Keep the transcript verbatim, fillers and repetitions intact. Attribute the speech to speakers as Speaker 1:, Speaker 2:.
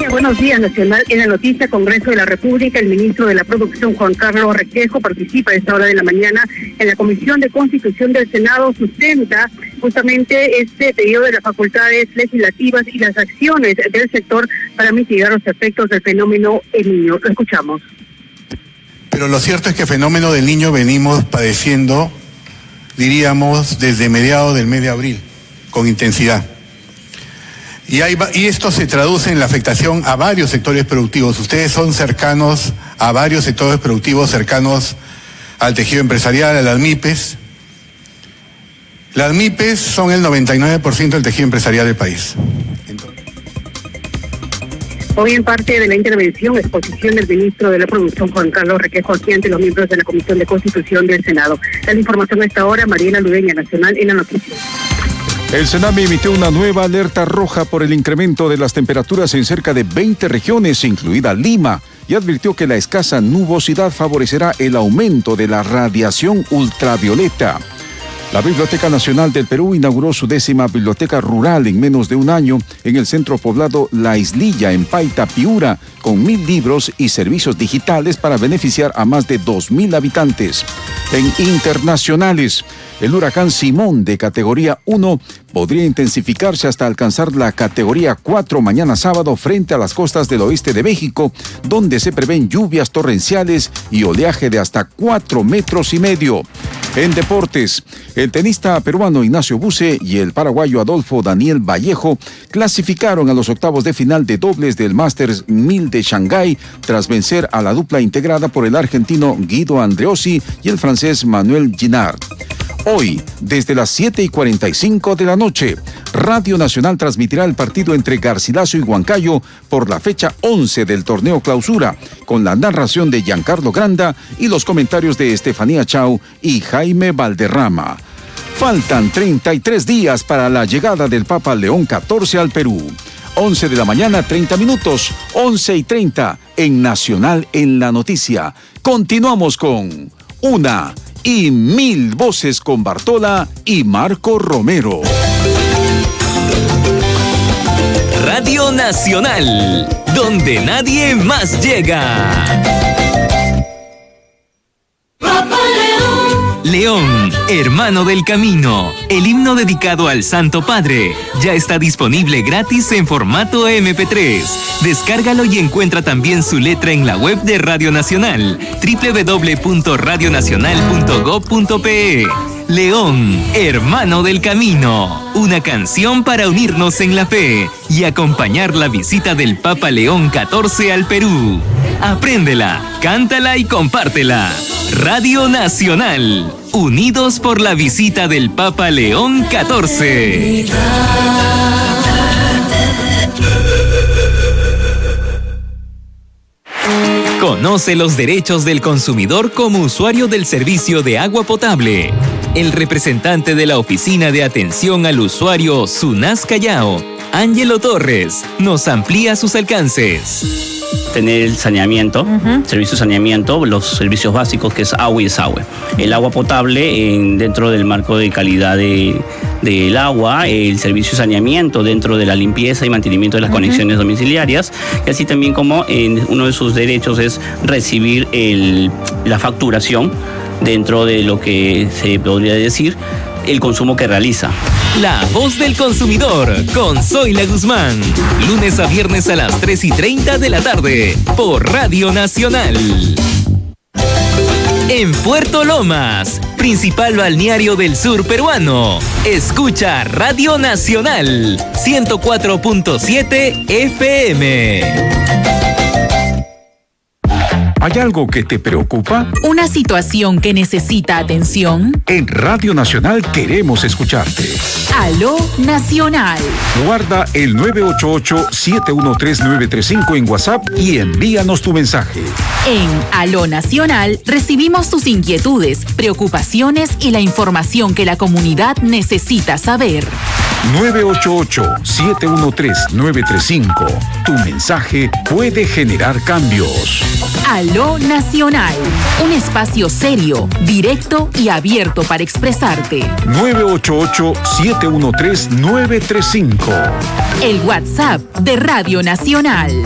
Speaker 1: Muy buenos días, Nacional. En la noticia Congreso de la República, el ministro de la Producción, Juan Carlos Requejo, participa a esta hora de la mañana en la Comisión de Constitución del Senado, sustenta justamente este pedido de las facultades legislativas y las acciones del sector para mitigar los efectos del fenómeno El Niño. Lo escuchamos.
Speaker 2: Pero lo cierto es que el fenómeno del Niño venimos padeciendo, diríamos, desde mediados del mes de abril, con intensidad. Y, hay, y esto se traduce en la afectación a varios sectores productivos. Ustedes son cercanos a varios sectores productivos, cercanos al tejido empresarial, a las MIPES. Las MIPES son el noventa y nueve por ciento del tejido empresarial del país. Entonces...
Speaker 1: Hoy en parte de la intervención, exposición del ministro de la Producción, Juan Carlos Requejo, aquí ante los miembros de la Comisión de Constitución del Senado. La información a esta hora, Mariela Ludeña, Nacional, en la noticia.
Speaker 3: El SENAMI emitió una nueva alerta roja por el incremento de las temperaturas en cerca de veinte regiones, incluida Lima, y advirtió que la escasa nubosidad favorecerá el aumento de la radiación ultravioleta. La Biblioteca Nacional del Perú inauguró su décima biblioteca rural en menos de un año en el centro poblado La Islilla, en Paita, Piura, con mil libros y servicios digitales para beneficiar a más de dos mil habitantes. En internacionales, el huracán Simón de categoría uno podría intensificarse hasta alcanzar la categoría cuatro mañana sábado frente a las costas del oeste de México, donde se prevén lluvias torrenciales y oleaje de hasta cuatro metros y medio. En deportes, el tenista peruano Ignacio Buse y el paraguayo Adolfo Daniel Vallejo clasificaron a los octavos de final de dobles del Masters mil de Shanghái tras vencer a la dupla integrada por el argentino Guido Andreossi y el francés Manuel Ginard. Hoy, desde las siete y cuarenta y cinco de la noche, Radio Nacional transmitirá el partido entre Garcilaso y Huancayo por la fecha once del torneo Clausura, con la narración de Giancarlo Granda y los comentarios de Estefanía Chau y Jaime Valderrama. Faltan treinta y tres días para la llegada del Papa León catorce al Perú. once de la mañana, treinta minutos, once y treinta, en Nacional en la Noticia. Continuamos con Una y Mil Voces con Bartola y Marco Romero.
Speaker 4: Radio Nacional, donde nadie más llega. Papa León. León, hermano del camino, el himno dedicado al Santo Padre, ya está disponible gratis en formato eme pe tres. Descárgalo y encuentra también su letra en la web de Radio Nacional, doble u doble u doble u punto radio nacional punto gob punto pe. León, hermano del camino, una canción para unirnos en la fe y acompañar la visita del Papa León catorce al Perú. Apréndela, cántala y compártela. Radio Nacional, unidos por la visita del Papa León catorce. Conoce los derechos del consumidor como usuario del servicio de agua potable. El representante de la Oficina de Atención al Usuario SUNAS Callao, Ángelo Torres, nos amplía sus alcances.
Speaker 5: Tener el saneamiento, uh-huh. servicio de saneamiento, los servicios básicos que es agua y desagüe. El agua potable en, dentro del marco de calidad de, del agua, el servicio de saneamiento dentro de la limpieza y mantenimiento de las uh-huh. conexiones domiciliarias, y así también como en uno de sus derechos es recibir el, la facturación dentro de lo que se podría decir el consumo que realiza.
Speaker 4: La voz del consumidor con Zoila Guzmán, lunes a viernes a las tres y treinta de la tarde por Radio Nacional. En Puerto Lomas, principal balneario del sur peruano, escucha Radio Nacional ciento cuatro punto siete efe eme.
Speaker 3: ¿Hay algo que te preocupa?
Speaker 6: ¿Una situación que necesita atención?
Speaker 3: En Radio Nacional queremos escucharte.
Speaker 6: Aló Nacional.
Speaker 3: Guarda el nueve ocho ocho, siete uno tres, nueve tres cinco en WhatsApp y envíanos tu mensaje.
Speaker 6: En Aló Nacional recibimos tus inquietudes, preocupaciones y la información que la comunidad necesita saber.
Speaker 3: nueve ocho ocho, siete uno tres, nueve tres cinco. Tu mensaje puede generar cambios.
Speaker 6: Aló Nacional, un espacio serio, directo y abierto para expresarte.
Speaker 3: nueve ocho ocho, siete uno tres, nueve tres cinco.
Speaker 6: El WhatsApp de Radio Nacional.